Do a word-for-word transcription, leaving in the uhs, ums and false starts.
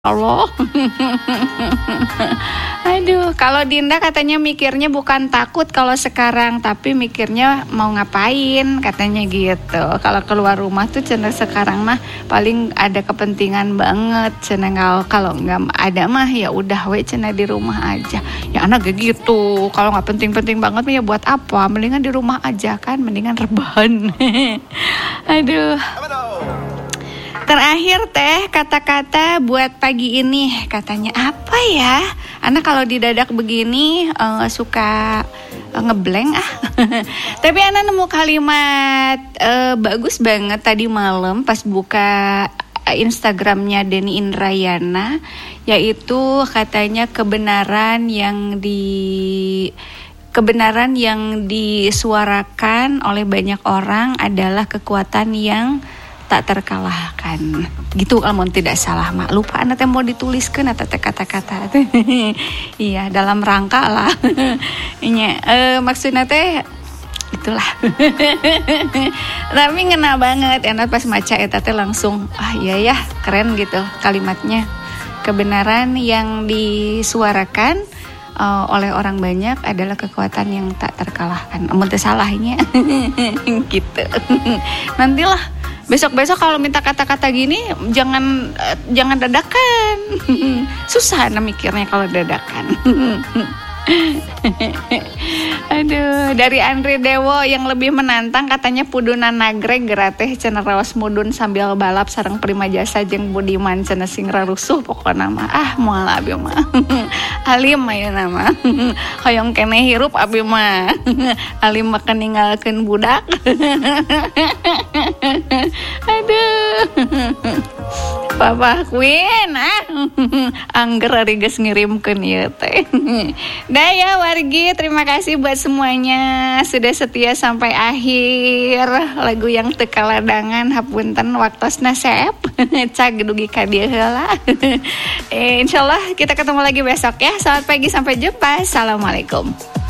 Allah. Aduh, kalau Dinda katanya mikirnya bukan takut kalau sekarang, tapi mikirnya mau ngapain, katanya gitu. Kalau keluar rumah tuh cenah sekarang mah paling ada kepentingan banget, cenah kalau kalau nggak ada mah ya udah we cenah di rumah aja. Ya anak gitu. Kalau nggak penting-penting banget mah ya buat apa? Mendingan di rumah aja kan, mendingan rebahan. Aduh. Terakhir teh kata-kata buat pagi ini, katanya apa ya? Anak kalau didadak begini uh, suka uh, ngeblank ah. Tapi anak nemu kalimat uh, bagus banget tadi malam pas buka Instagramnya Denny Indrayana, yaitu katanya kebenaran yang di kebenaran yang disuarakan oleh banyak orang adalah kekuatan yang tak terkalahkan. Gitu kalau tidak salah mak. Lupa anak mau dituliskan atau kata-kata. Iya, dalam rangka lah. Iya, eh, maksudnya teh itulah. Tapi ngena banget anak pas maca eta teh langsung ah iya ya, keren gitu kalimatnya. Kebenaran yang disuarakan uh, oleh orang banyak adalah kekuatan yang tak terkalahkan. Amun teu salahnya. Gitu. Nantilah besok-besok kalau minta kata-kata gini jangan uh, jangan dadakan. Susah nah mikirnya kalau dadakan. Aduh, dari Andri Dewo yang lebih menantang katanya pudunan nagreg gerateh cenah raos mudun sambil balap sareng Prima Jasa jeung Budiman cenah sing rarusuh pokona mah. Ah moal abi mah. Alim aya nama. Hoyong keneh hirup abi mah. Alim mah ninggalkeun budak. Aduh. Papa Queen ah. Angger ari geus ngirimkeun ieu teh. Daya wargi, terima kasih buat semuanya sudah setia sampai akhir. Lagu yang teu kaladangan hapunten waktosna seep. Cag dugi ka dieu heula. Insyaallah kita ketemu lagi besok ya. Selamat pagi, sampai jumpa. Assalamualaikum.